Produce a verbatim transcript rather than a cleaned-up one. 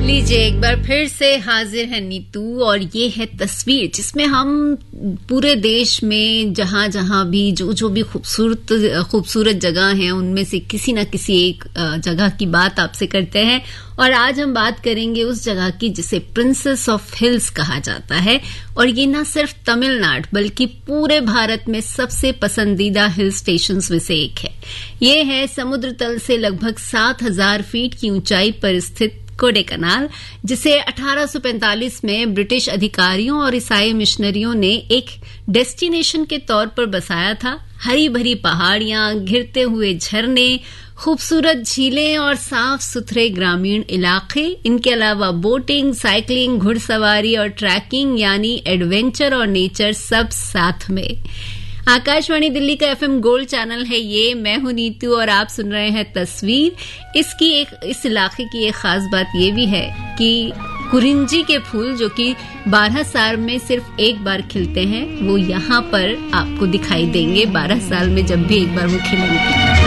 लीजिए एक बार फिर से हाजिर है नीतू और ये है तस्वीर जिसमें हम पूरे देश में जहां जहां भी जो जो भी खूबसूरत खूबसूरत जगह हैं उनमें से किसी न किसी एक जगह की बात आपसे करते हैं। और आज हम बात करेंगे उस जगह की जिसे प्रिंसेस ऑफ हिल्स कहा जाता है। और ये न सिर्फ तमिलनाडु बल्कि पूरे भारत में सबसे पसंदीदा हिल स्टेशंस में से एक है। ये है समुद्र तल से लगभग सात हजार फीट की ऊंचाई पर स्थित कोडेकनाल, जिसे अठारह सौ पैंतालीस में ब्रिटिश अधिकारियों और ईसाई मिशनरियों ने एक डेस्टिनेशन के तौर पर बसाया था। हरी भरी पहाड़ियां, घिरते हुए झरने, खूबसूरत झीलें और साफ सुथरे ग्रामीण इलाके, इनके अलावा बोटिंग, साइकिलिंग, घुड़सवारी और ट्रैकिंग यानी एडवेंचर और नेचर सब साथ में। आकाशवाणी दिल्ली का एफएम गोल्ड चैनल है ये। मैं हूं नीतू और आप सुन रहे हैं तस्वीर। इसकी एक इस इलाके की एक खास बात ये भी है कि कुरिंजी के फूल जो कि बारह साल में सिर्फ एक बार खिलते हैं वो यहाँ पर आपको दिखाई देंगे बारह साल में जब भी एक बार वो खिलेंगे।